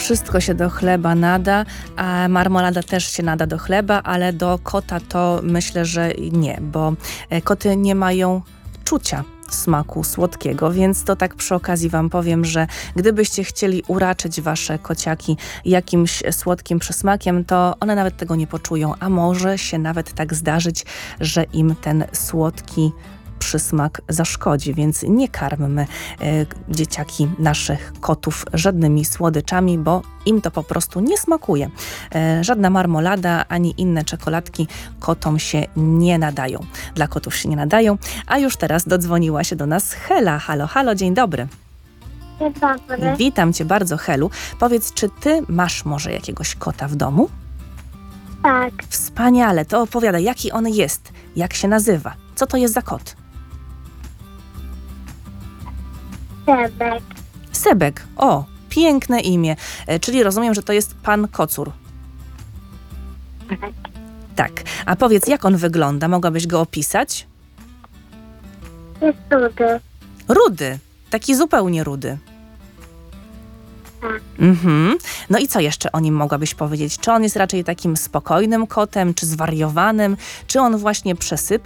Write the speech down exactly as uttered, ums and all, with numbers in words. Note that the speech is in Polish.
Wszystko się do chleba nada, a marmolada też się nada do chleba, ale do kota to myślę, że nie, bo koty nie mają czucia smaku słodkiego, więc to tak przy okazji wam powiem, że gdybyście chcieli uraczyć wasze kociaki jakimś słodkim przysmakiem, to one nawet tego nie poczują, a może się nawet tak zdarzyć, że im ten słodki przysmak zaszkodzi, więc nie karmmy e, dzieciaki naszych kotów żadnymi słodyczami, bo im to po prostu nie smakuje. E, żadna marmolada ani inne czekoladki kotom się nie nadają. Dla kotów się nie nadają, a już teraz dodzwoniła się do nas Hela. Halo, halo, dzień dobry. Dzień dobry. Witam cię bardzo, Helu. Powiedz, czy ty masz może jakiegoś kota w domu? Tak, Wspaniale, to opowiadaj, jaki on jest, jak się nazywa, co to jest za kot? Sebek. Sebek, o, piękne imię, e, czyli rozumiem, że to jest pan kocur. Tak. Tak, a powiedz, jak on wygląda, mogłabyś go opisać? Jest rudy. Rudy, taki zupełnie rudy. Tak. Mhm. No i co jeszcze o nim mogłabyś powiedzieć? Czy on jest raczej takim spokojnym kotem, czy zwariowanym, czy on właśnie przesypia